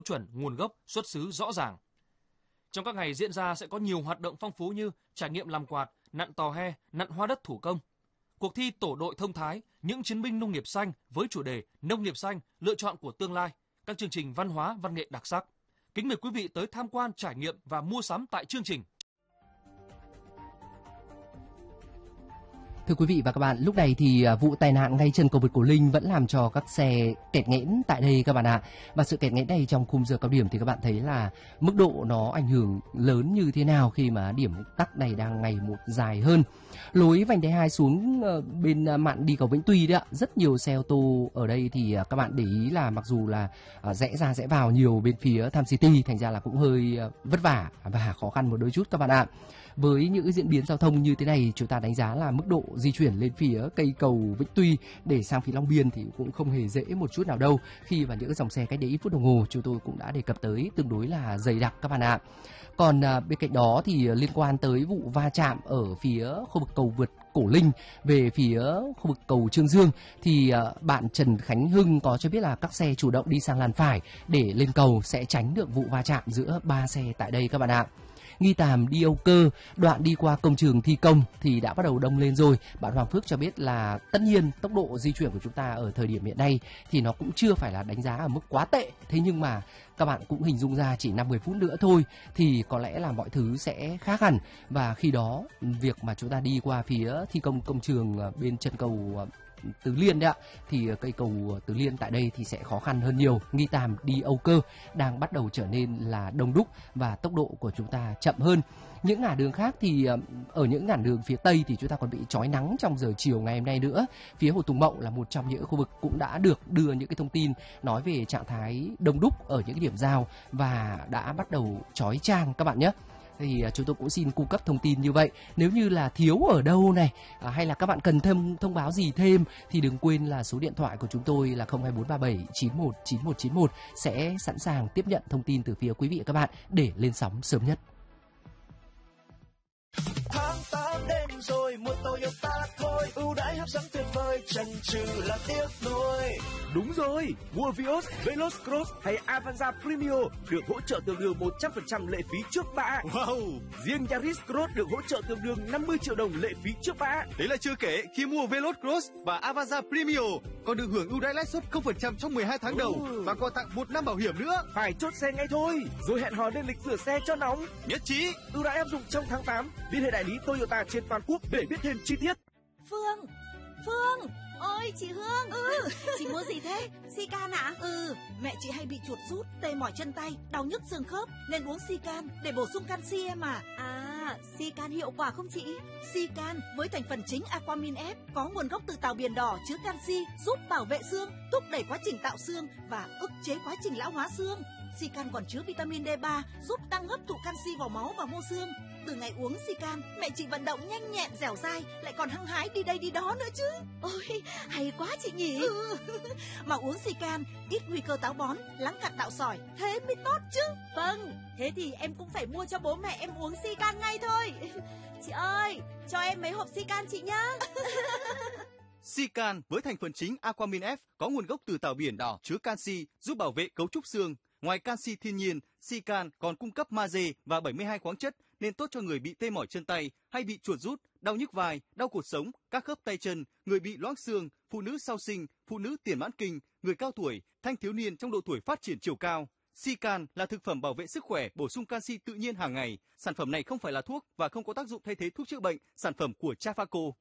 chuẩn nguồn gốc, xuất xứ rõ ràng. Trong các ngày diễn ra sẽ có nhiều hoạt động phong phú như trải nghiệm làm quạt, nặn tò he, nặn hoa đất thủ công. Cuộc thi tổ đội thông thái, những chiến binh nông nghiệp xanh với chủ đề Nông nghiệp xanh, lựa chọn của tương lai, các chương trình văn hóa, văn nghệ đặc sắc. Kính mời quý vị tới tham quan, trải nghiệm và mua sắm tại chương trình. Thưa quý vị và các bạn, lúc này thì vụ tai nạn ngay chân cầu vượt Cổ Linh vẫn làm cho các xe kẹt nghẽn tại đây các bạn ạ. Và sự kẹt nghẽn này trong khung giờ cao điểm thì các bạn thấy là mức độ nó ảnh hưởng lớn như thế nào khi mà điểm tắc này đang ngày một dài hơn. Lối vành đai 2 xuống bên mạn đi cầu Vĩnh Tuy đấy ạ, rất nhiều xe ô tô ở đây thì các bạn để ý là mặc dù là rẽ ra rẽ vào nhiều bên phía Tham City, thành ra là cũng hơi vất vả và khó khăn một đôi chút các bạn ạ. Với những diễn biến giao thông như thế này, chúng ta đánh giá là mức độ di chuyển lên phía cây cầu Vĩnh Tuy để sang phía Long Biên thì cũng không hề dễ một chút nào đâu, khi mà những dòng xe cách đây ít phút đồng hồ chúng tôi cũng đã đề cập tới tương đối là dày đặc các bạn ạ. Còn bên cạnh đó thì liên quan tới vụ va chạm ở phía khu vực cầu vượt Cổ Linh về phía khu vực cầu Trương Dương thì bạn Trần Khánh Hưng có cho biết là các xe chủ động đi sang làn phải để lên cầu sẽ tránh được vụ va chạm giữa 3 xe tại đây các bạn ạ. Nghi Tàm đi Âu Cơ, đoạn đi qua công trường thi công thì đã bắt đầu đông lên rồi. Bạn Hoàng Phước cho biết là tất nhiên tốc độ di chuyển của chúng ta ở thời điểm hiện nay thì nó cũng chưa phải là đánh giá ở mức quá tệ. Thế nhưng mà các bạn cũng hình dung ra chỉ 5-10 phút nữa thôi thì có lẽ là mọi thứ sẽ khác hẳn. Và khi đó việc mà chúng ta đi qua phía thi công công trường bên chân cầu Tứ Liên đấy ạ, thì cây cầu Tứ Liên tại đây thì sẽ khó khăn hơn nhiều. Nghi Tàm đi Âu Cơ đang bắt đầu trở nên là đông đúc và tốc độ của chúng ta chậm hơn. Những ngã đường khác thì ở những ngã đường phía Tây thì chúng ta còn bị chói nắng trong giờ chiều ngày hôm nay nữa. Phía Hồ Tùng Mậu là một trong những khu vực cũng đã được đưa những cái thông tin nói về trạng thái đông đúc ở những cái điểm giao và đã bắt đầu chói chang các bạn nhé. Thì chúng tôi cũng xin cung cấp thông tin như vậy. Nếu như là thiếu ở đâu này hay là các bạn cần thêm thông báo gì thêm thì đừng quên là số điện thoại của chúng tôi là 02437 919191 sẽ sẵn sàng tiếp nhận thông tin từ phía quý vị và các bạn để lên sóng sớm nhất. Tháng 8 đến rồi, mua Toyota thôi, ưu đãi hấp dẫn tuyệt vời, chần chừ là tiếc nuối. Đúng rồi, mua Vios, Veloz Cross hay Avanza Premio được hỗ trợ tương đương 100% lệ phí trước bạ. Wow, Riêng Yaris Cross được hỗ trợ tương đương 50 triệu đồng lệ phí trước bạ. Đấy là chưa kể, khi mua Veloz Cross và Avanza Premio còn được hưởng ưu đãi lãi suất 0% trong 12 tháng đầu và còn tặng 1 năm bảo hiểm nữa. Phải chốt xe ngay thôi, rồi hẹn hò lên lịch rửa xe cho nóng. Nhất trí. Ưu đãi áp dụng trong tháng 8. Liên hệ đại lý Toyota trên toàn quốc để biết thêm chi tiết. Phương, ôi chị Hương. Chị mua gì thế? Sican ạ? Mẹ chị hay bị chuột rút, tê mỏi chân tay, đau nhức xương khớp nên uống Sican để bổ sung canxi em ạ. Sican hiệu quả không chị? Sican với thành phần chính Aquamin F có nguồn gốc từ tàu biển đỏ, chứa canxi, giúp bảo vệ xương, thúc đẩy quá trình tạo xương và ức chế quá trình lão hóa xương. Sican còn chứa vitamin D3 giúp tăng hấp thụ canxi vào máu và mô xương. Từ ngày uống Sican, mẹ chị vận động nhanh nhẹn, dẻo dai, lại còn hăng hái đi đây đi đó nữa chứ. Ôi, hay quá chị nhỉ. Mà uống Sican ít nguy cơ táo bón, lắng cặn tạo sỏi, thế mới tốt chứ. Vâng, thế thì em cũng phải mua cho bố mẹ em uống Sican ngay thôi. Chị ơi, cho em mấy hộp Sican chị nhá. Sican với thành phần chính Aquamin F có nguồn gốc từ tàu biển đỏ, chứa canxi, giúp bảo vệ cấu trúc xương. Ngoài canxi thiên nhiên, Sican còn cung cấp magie và 72 khoáng chất nên tốt cho người bị tê mỏi chân tay hay bị chuột rút, đau nhức vai, đau cột sống, các khớp tay chân, người bị loãng xương, phụ nữ sau sinh, phụ nữ tiền mãn kinh, người cao tuổi, thanh thiếu niên trong độ tuổi phát triển chiều cao. Sican là thực phẩm bảo vệ sức khỏe, bổ sung canxi tự nhiên hàng ngày. Sản phẩm này không phải là thuốc và không có tác dụng thay thế thuốc chữa bệnh, sản phẩm của Trafaco.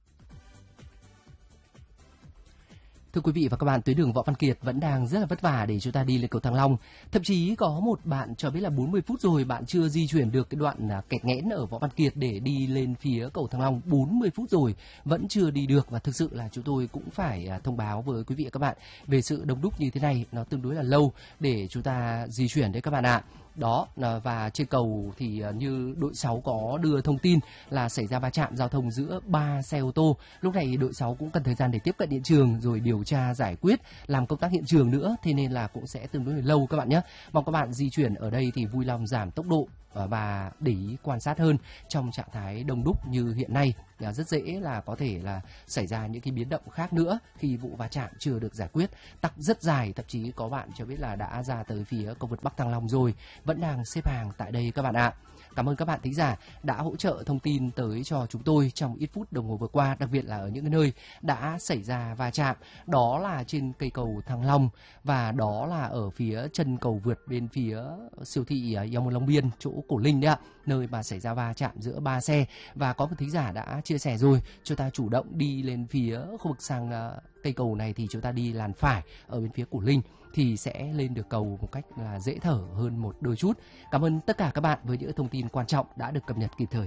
Thưa quý vị và các bạn, tuyến đường Võ Văn Kiệt vẫn đang rất là vất vả để chúng ta đi lên cầu Thăng Long. Thậm chí có một bạn cho biết là 40 phút rồi bạn chưa di chuyển được cái đoạn kẹt nghẽn ở Võ Văn Kiệt để đi lên phía cầu Thăng Long. 40 phút rồi vẫn chưa đi được và thực sự là chúng tôi cũng phải thông báo với quý vị và các bạn về sự đông đúc như thế này. Nó tương đối là lâu để chúng ta di chuyển đấy các bạn ạ. Đó, và trên cầu thì như đội 6 có đưa thông tin là xảy ra va chạm giao thông giữa 3 xe ô tô. Lúc này đội 6 cũng cần thời gian để tiếp cận hiện trường rồi điều tra giải quyết, làm công tác hiện trường nữa, thế nên là cũng sẽ tương đối là lâu các bạn nhé. Mong các bạn di chuyển ở đây thì vui lòng giảm tốc độ và để ý quan sát hơn. Trong trạng thái đông đúc như hiện nay rất dễ là có thể là xảy ra những cái biến động khác nữa khi vụ va chạm chưa được giải quyết. Tắc rất dài, thậm chí có bạn cho biết là đã ra tới phía cầu vượt Bắc Thăng Long rồi, vẫn đang xếp hàng tại đây các bạn ạ. Cảm ơn các bạn thính giả đã hỗ trợ thông tin tới cho chúng tôi trong ít phút đồng hồ vừa qua, đặc biệt là ở những nơi đã xảy ra va chạm. Đó là trên cây cầu Thăng Long và đó là ở phía chân cầu vượt bên phía siêu thị Yong Long Biên, chỗ Cổ Linh đấy ạ, nơi mà xảy ra va chạm giữa 3 xe. Và có một thính giả đã chia sẻ rồi, chúng ta chủ động đi lên phía khu vực sang cây cầu này thì chúng ta đi làn phải ở bên phía Cổ Linh thì sẽ lên được cầu một cách là dễ thở hơn một đôi chút. Cảm ơn tất cả các bạn với những thông tin quan trọng đã được cập nhật kịp thời.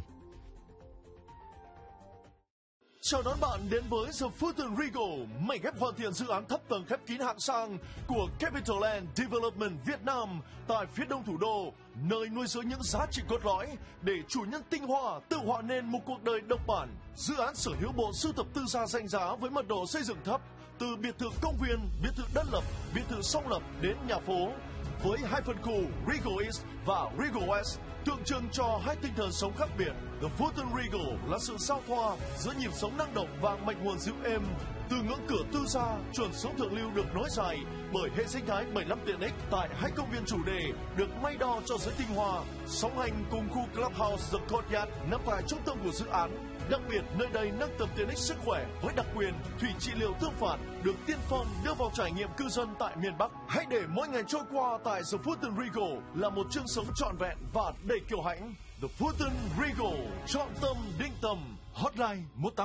Chào đón bạn đến với The Fulton Regal, mảnh ghép hoàn thiện dự án thấp tầng khép kín hạng sang của Capital Land Development Việt Nam tại phía đông thủ đô, nơi nuôi dưỡng những giá trị cốt lõi để chủ nhân tinh hoa tự họa nên một cuộc đời độc bản. Dự án sở hữu bộ sưu tập tư gia danh giá với mật độ xây dựng thấp, từ biệt thự công viên, biệt thự đơn lập, biệt thự song lập đến nhà phố, với hai phân khu Regal East và Regal West, tượng trưng cho hai tinh thần sống khác biệt. The Fulton Regal là sự giao thoa giữa nhịp sống năng động và mạch nguồn dịu êm. Từ ngưỡng cửa tư gia, chuẩn sống thượng lưu được nối dài bởi hệ sinh thái 75 tiện ích tại hai công viên chủ đề được may đo cho giới tinh hoa. Song hành cùng khu Clubhouse The Courtyard nằm tại trung tâm của dự án. Đặc biệt, nơi đây nâng tầm tiện ích sức khỏe với đặc quyền thủy trị liệu tương phản được tiên phong đưa vào trải nghiệm cư dân tại miền Bắc. Hãy để mỗi ngày trôi qua tại The Fulton Regal là một chương sống trọn vẹn và đầy kiêu hãnh. The Fulton Regal, chọn tâm định tầm. Hotline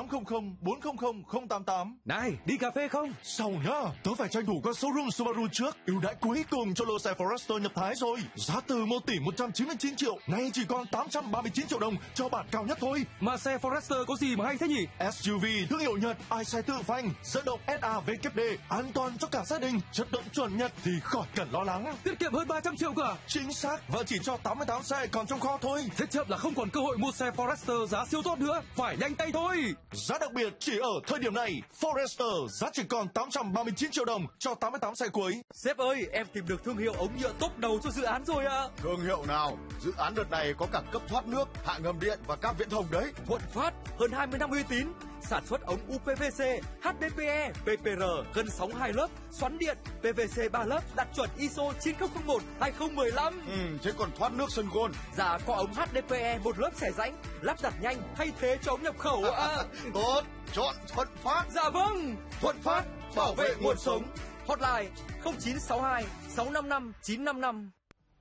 1800-400-088. Này, đi cà phê không? Sau nhá, tớ phải tranh thủ qua showroom Subaru trước. Ưu đãi cuối cùng cho lô xe Forester nhập Thái rồi. Giá từ 1 tỷ 199 triệu, nay chỉ còn 839 triệu đồng cho bản cao nhất thôi. Mà xe Forester có gì mà hay thế nhỉ? SUV thương hiệu Nhật, ai xe tự phanh, dẫn động SAVKD, an toàn cho cả gia đình, chất động chuẩn Nhật thì khỏi cần lo lắng. Tiết kiệm hơn 300 triệu cả. Chính xác, và chỉ cho 88 xe còn trong kho thôi. Thế chậm là không còn cơ hội mua xe Forester giá siêu tốt nữa. Phải nhanh tay thôi. Giá đặc biệt chỉ ở thời điểm này. Forester giá chỉ còn 839 triệu đồng cho 88 xe cuối. Sếp ơi, em tìm được thương hiệu ống nhựa top đầu cho dự án rồi ạ. Thương hiệu nào? Dự án đợt này có cả cấp thoát nước, hạ ngầm điện và các viễn thông đấy. Thuận Phát, hơn 20 năm uy tín, sản xuất ống UPVC, HDPE, PPR, gân sóng 2 lớp, xoắn điện, PVC 3 lớp, đạt chuẩn ISO 9001/2015. Thế còn thoát nước sân gôn? Dạ, có ống HDPE 1 lớp xẻ rãnh, lắp đặt nhanh, thay thế cho ống nhập khẩu ạ. Tốt, chọn Thuận Phát. Dạ vâng, Thuận Phát, bảo vệ nguồn sống. Hotline 0962 655 955.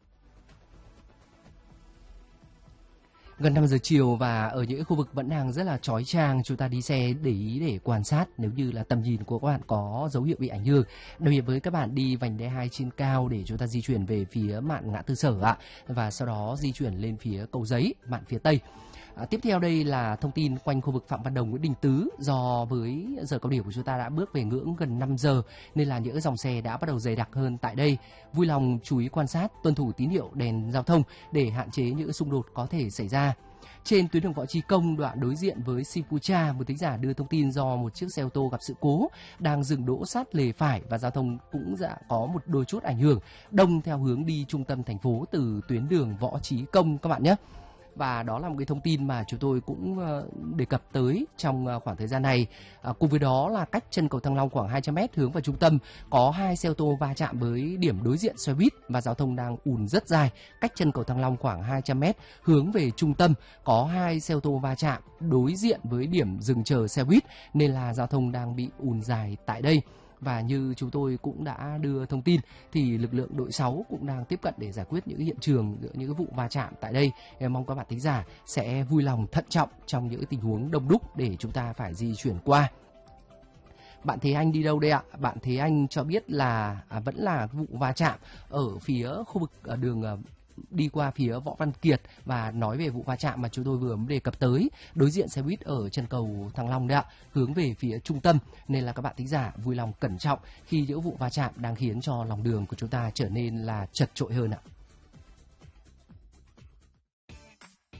Gần 5 giờ chiều và ở những khu vực vẫn đang rất là chói chang, chúng ta đi xe để ý để quan sát nếu như là tầm nhìn của các bạn có dấu hiệu bị ảnh hưởng. Đặc biệt với các bạn đi vành đai 2 trên cao để chúng ta di chuyển về phía mạn ngã tư Sở ạ, và sau đó di chuyển lên phía Cầu Giấy, mạn phía Tây. Tiếp theo đây là thông tin quanh khu vực Phạm Văn Đồng, Nguyễn Đình Tứ. Do với giờ cao điểm của chúng ta đã bước về ngưỡng gần 5 giờ nên là những dòng xe đã bắt đầu dày đặc hơn tại đây. Vui lòng chú ý quan sát, tuân thủ tín hiệu đèn giao thông để hạn chế những xung đột có thể xảy ra. Trên tuyến đường Võ Trí Công, đoạn đối diện với Sipucha, một thính giả đưa thông tin do một chiếc xe ô tô gặp sự cố đang dừng đỗ sát lề phải và giao thông cũng đã có một đôi chút ảnh hưởng, đông theo hướng đi trung tâm thành phố từ tuyến đường Võ Trí Công các bạn nhé. Và đó là một cái thông tin mà chúng tôi cũng đề cập tới trong khoảng thời gian này. Cùng với đó là cách chân cầu Thăng Long khoảng 200 m hướng vào trung tâm có 2 xe ô tô va chạm với điểm đối diện xe buýt và giao thông đang ùn rất dài. Cách chân cầu Thăng Long khoảng 200 m hướng về trung tâm có 2 xe ô tô va chạm đối diện với điểm dừng chờ xe buýt nên là giao thông đang bị ùn dài tại đây. Và như chúng tôi cũng đã đưa thông tin thì lực lượng đội 6 cũng đang tiếp cận để giải quyết những hiện trường, những vụ va chạm tại đây. Em mong các bạn thính giả sẽ vui lòng thận trọng trong những tình huống đông đúc để chúng ta phải di chuyển qua. Bạn Thế Anh đi đâu đây ạ? Bạn Thế Anh cho biết là vẫn là vụ va chạm ở phía khu vực đường đi qua phía Võ Văn Kiệt và nói về vụ va chạm mà chúng tôi vừa mới đề cập tới đối diện xe buýt ở chân cầu Thăng Long đấy ạ, hướng về phía trung tâm, nên là các bạn thính giả vui lòng cẩn trọng khi những vụ va chạm đang khiến cho lòng đường của chúng ta trở nên là chật chội hơn ạ.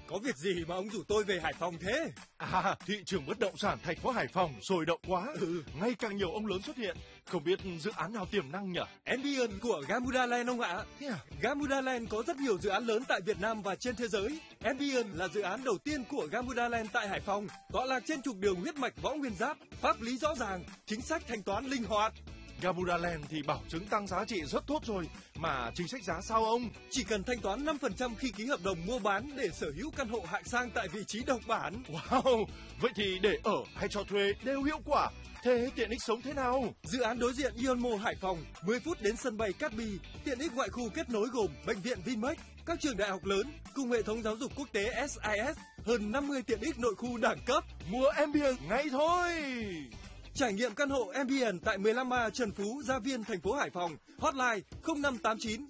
Có việc gì mà ông rủ tôi về Hải Phòng thế? À, thị trường bất động sản thành phố Hải Phòng sôi động quá. Ngày càng nhiều ông lớn xuất hiện. Không biết dự án nào tiềm năng nhỉ? Ambient của Gamuda Land ông ạ. Thế à? Gamuda Land có rất nhiều dự án lớn tại Việt Nam và trên thế giới. Ambient là dự án đầu tiên của Gamuda Land tại Hải Phòng, tọa lạc trên trục đường huyết mạch Võ Nguyên Giáp, pháp lý rõ ràng, chính sách thanh toán linh hoạt. Gamuda Land thì bảo chứng tăng giá trị rất tốt rồi, mà chính sách giá sao ông? Chỉ cần thanh toán 5% khi ký hợp đồng mua bán để sở hữu căn hộ hạng sang tại vị trí độc bản. Wow, vậy thì để ở hay cho thuê đều hiệu quả. Thế tiện ích sống thế nào? Dự án đối diện Ion Mall Hải Phòng, 10 phút đến sân bay Cát Bi, tiện ích ngoại khu kết nối gồm bệnh viện Vinmec, các trường đại học lớn cùng hệ thống giáo dục quốc tế SIS, hơn 50 tiện ích nội khu đẳng cấp. Mua Ambient ngay thôi. Trải nghiệm căn hộ Ambient tại 15A Trần Phú, Gia Viên, thành phố Hải Phòng. Hotline 0589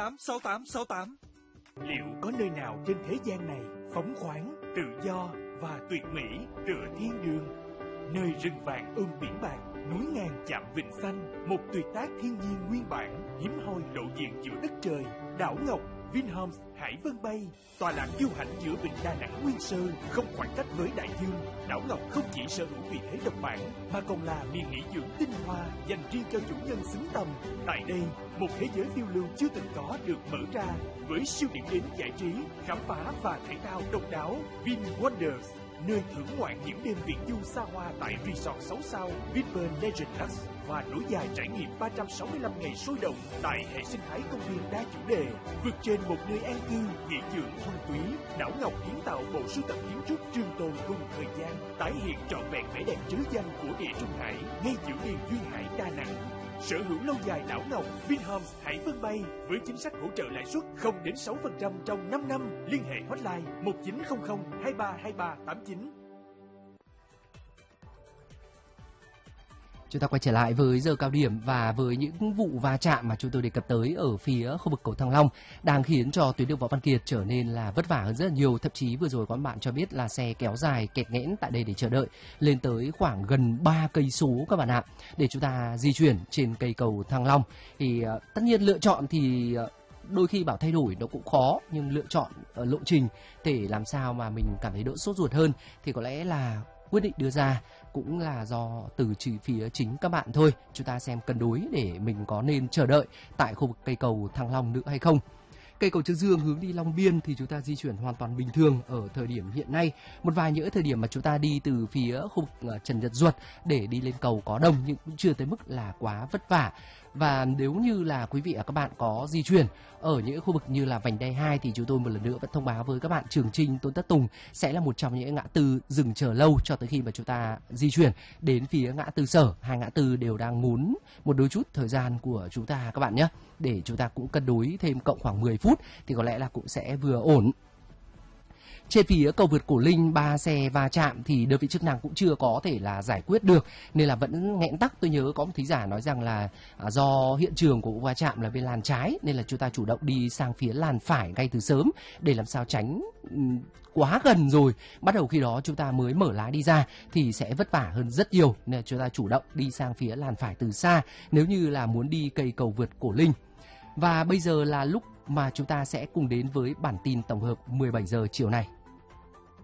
086868. Liệu có nơi nào trên thế gian này phóng khoáng, tự do và tuyệt mỹ tựa thiên đường? Nơi rừng vàng ươm biển bạc, núi ngàn chạm vịnh xanh, một tuyệt tác thiên nhiên nguyên bản, hiếm hoi lộ diện giữa đất trời. Đảo Ngọc, Vinhomes, Hải Vân Bay, tọa lạc kiêu hãnh giữa vịnh Đà Nẵng nguyên sơ, không khoảng cách với đại dương. Đảo Ngọc không chỉ sở hữu vị thế độc bản, mà còn là miền nghỉ dưỡng tinh hoa dành riêng cho chủ nhân xứng tầm. Tại đây, một thế giới phiêu lưu chưa từng có được mở ra, với siêu điểm đến giải trí, khám phá và thể thao độc đáo. Vin Wonders, nơi thưởng ngoạn những đêm việt du xa hoa tại resort 6 sao Vinpearl Legend X và nối dài trải nghiệm 365 ngày sôi động tại hệ sinh thái công viên đa chủ đề, vượt trên một nơi an cư, nghỉ dưỡng thuần túy. Đảo Ngọc kiến tạo bộ sưu tập kiến trúc trường tồn cùng thời gian, tái hiện trọn vẹn vẻ đẹp trứ danh của địa Trung Hải ngay giữa miền duyên hải Đà Nẵng. Sở hữu lâu dài Đảo Ngọc, Vinhomes, Hải Vân Bay với chính sách hỗ trợ lãi suất 0 đến 6% trong 5 năm. Liên hệ hotline 1900 232389. Chúng ta quay trở lại với giờ cao điểm và với những vụ va chạm mà chúng tôi đề cập tới ở phía khu vực cầu Thăng Long đang khiến cho tuyến đường Võ Văn Kiệt trở nên là vất vả hơn rất là nhiều. Thậm chí vừa rồi có bạn cho biết là xe kéo dài kẹt nghẽn tại đây để chờ đợi lên tới khoảng gần 3 cây số các bạn ạ, để chúng ta di chuyển trên cây cầu Thăng Long. Thì tất nhiên lựa chọn thì đôi khi bảo thay đổi nó cũng khó, nhưng lựa chọn lộ trình để làm sao mà mình cảm thấy đỡ sốt ruột hơn thì có lẽ là quyết định đưa ra cũng là do từ phía chính các bạn thôi. Chúng ta xem cân đối để mình có nên chờ đợi tại khu vực cây cầu Thăng Long nữa hay không. Cây cầu Trương Dương hướng đi Long Biên thì chúng ta di chuyển hoàn toàn bình thường ở thời điểm hiện nay. Một vài những thời điểm mà chúng ta đi từ phía khu vực Trần Nhật Duật để đi lên cầu có đông nhưng cũng chưa tới mức là quá vất vả. Và nếu như là quý vị và các bạn có di chuyển ở những khu vực như là vành đai 2 thì chúng tôi một lần nữa vẫn thông báo với các bạn Trường Chinh, Tôn Thất Tùng sẽ là một trong những ngã tư dừng chờ lâu cho tới khi mà chúng ta di chuyển đến phía ngã tư Sở. Hai ngã tư đều đang muốn một đôi chút thời gian của chúng ta các bạn nhé, để chúng ta cũng cân đối thêm cộng khoảng 10 phút thì có lẽ là cũng sẽ vừa ổn. Trên phía cầu vượt Cổ Linh, 3 xe va chạm thì đơn vị chức năng cũng chưa có thể là giải quyết được nên là vẫn nghẽn tắc. Tôi nhớ có một thính giả nói rằng là do hiện trường của vụ va chạm là bên làn trái nên là chúng ta chủ động đi sang phía làn phải ngay từ sớm để làm sao tránh quá gần rồi bắt đầu khi đó chúng ta mới mở lái đi ra thì sẽ vất vả hơn rất nhiều, nên là chúng ta chủ động đi sang phía làn phải từ xa nếu như là muốn đi cây cầu vượt Cổ Linh. Và bây giờ là lúc mà chúng ta sẽ cùng đến với bản tin tổng hợp 17 giờ chiều nay.